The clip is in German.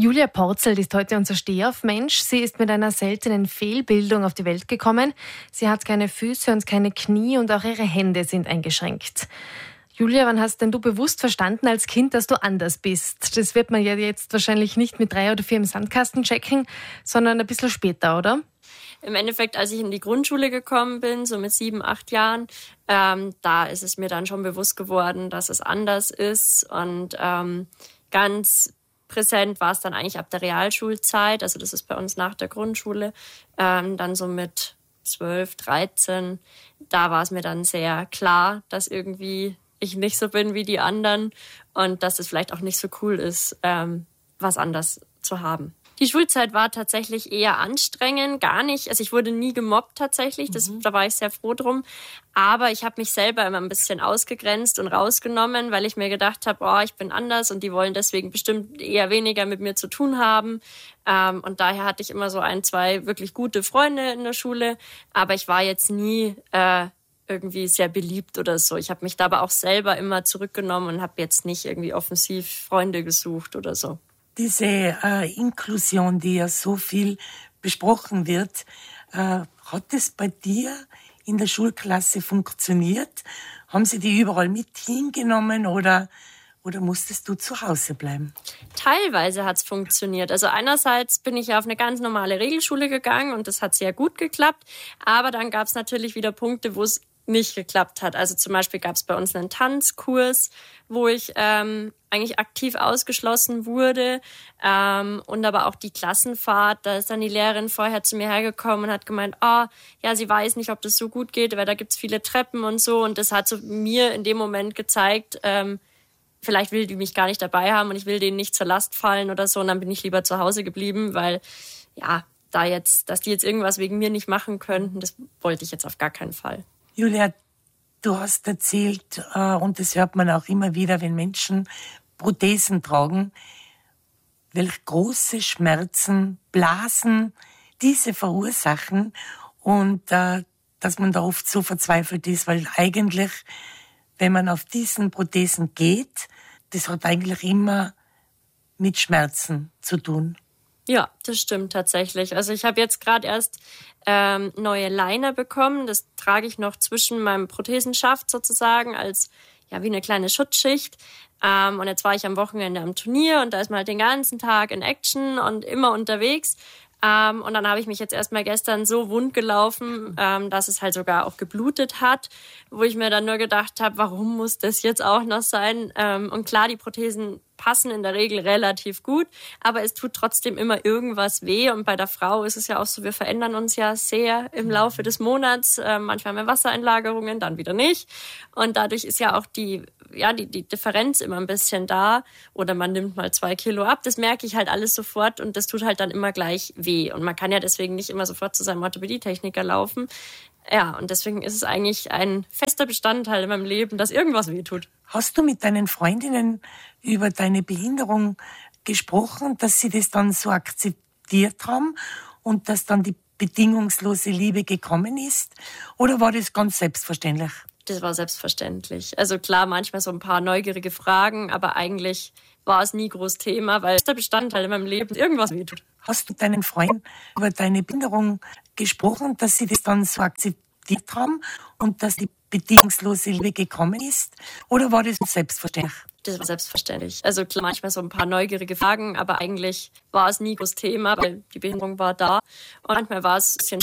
Julia Porzelt ist heute unser Stehaufmensch. Sie ist mit einer seltenen Fehlbildung auf die Welt gekommen. Sie hat keine Füße und keine Knie und auch ihre Hände sind eingeschränkt. Julia, wann hast denn du bewusst verstanden als Kind, dass du anders bist? Das wird man ja jetzt wahrscheinlich nicht mit 3 oder 4 im Sandkasten checken, sondern ein bisschen später, oder? Im Endeffekt, als ich in die Grundschule gekommen bin, so mit 7, 8 Jahren, da ist es mir dann schon bewusst geworden, dass es anders ist. Und ganz präsent war es dann eigentlich ab der Realschulzeit. Also das ist bei uns nach der Grundschule. Dann so mit 12, 13, da war es mir dann sehr klar, dass irgendwie ich nicht so bin wie die anderen und dass es vielleicht auch nicht so cool ist, was anders zu haben. Die Schulzeit war tatsächlich eher anstrengend, gar nicht. Also ich wurde nie gemobbt tatsächlich, da war ich sehr froh drum. Aber ich habe mich selber immer ein bisschen ausgegrenzt und rausgenommen, weil ich mir gedacht habe, oh, ich bin anders und die wollen deswegen bestimmt eher weniger mit mir zu tun haben. Und daher hatte ich immer so 1, 2 wirklich gute Freunde in der Schule. Aber ich war jetzt nie irgendwie sehr beliebt oder so. Ich habe mich da aber auch selber immer zurückgenommen und habe jetzt nicht irgendwie offensiv Freunde gesucht oder so. Diese Inklusion, die ja so viel besprochen wird, hat es bei dir in der Schulklasse funktioniert? Haben sie die überall mit hingenommen oder musstest du zu Hause bleiben? Teilweise hat es funktioniert. Also einerseits bin ich ja auf eine ganz normale Regelschule gegangen und das hat sehr gut geklappt. Aber dann gab es natürlich wieder Punkte, wo es nicht geklappt hat. Also zum Beispiel gab es bei uns einen Tanzkurs, wo ich eigentlich aktiv ausgeschlossen wurde. Und aber auch die Klassenfahrt, da ist dann die Lehrerin vorher zu mir hergekommen und hat gemeint, ja, sie weiß nicht, ob das so gut geht, weil da gibt's viele Treppen und so. Und das hat so mir in dem Moment gezeigt, vielleicht will die mich gar nicht dabei haben und ich will denen nicht zur Last fallen oder so. Und dann bin ich lieber zu Hause geblieben, weil ja, dass die jetzt irgendwas wegen mir nicht machen könnten, das wollte ich jetzt auf gar keinen Fall. Julia, du hast erzählt, und das hört man auch immer wieder, wenn Menschen Prothesen tragen, welche große Schmerzen, Blasen diese verursachen und dass man da oft so verzweifelt ist, weil eigentlich, wenn man auf diesen Prothesen geht, das hat eigentlich immer mit Schmerzen zu tun. Ja, das stimmt tatsächlich. Also ich habe jetzt gerade erst neue Liner bekommen. Das trage ich noch zwischen meinem Prothesenschaft sozusagen als ja wie eine kleine Schutzschicht. Und jetzt war ich am Wochenende am Turnier und da ist man halt den ganzen Tag in Action und immer unterwegs. Und dann habe ich mich jetzt erstmal gestern so wund gelaufen, dass es halt sogar auch geblutet hat, wo ich mir dann nur gedacht habe, warum muss das jetzt auch noch sein? Und klar, die Prothesen passen in der Regel relativ gut, aber es tut trotzdem immer irgendwas weh. Und bei der Frau ist es ja auch so, wir verändern uns ja sehr im Laufe des Monats. Manchmal haben wir Wassereinlagerungen, dann wieder nicht. Und dadurch ist ja auch die Differenz immer ein bisschen da. Oder man nimmt mal 2 Kilo ab. Das merke ich halt alles sofort und das tut halt dann immer gleich weh. Und man kann ja deswegen nicht immer sofort zu seinem Orthopädietechniker laufen. Ja, und deswegen ist es eigentlich ein fester Bestandteil in meinem Leben, dass irgendwas weh tut. Hast du mit deinen Freundinnen über deine Behinderung gesprochen, dass sie das dann so akzeptiert haben und dass dann die bedingungslose Liebe gekommen ist? Oder war das ganz selbstverständlich? Das war selbstverständlich. Also klar, manchmal so ein paar neugierige Fragen, aber eigentlich war es nie groß Thema, weil es der Bestandteil in meinem Leben irgendwas wehtut. Hast du deinen Freunden über deine Behinderung gesprochen, dass sie das dann so akzeptiert haben und dass die bedingungslose Liebe gekommen ist? Oder war das selbstverständlich? Das war selbstverständlich. Also klar, manchmal so ein paar neugierige Fragen, aber eigentlich war es nie groß Thema, weil die Behinderung war da. Und manchmal war es ein bisschen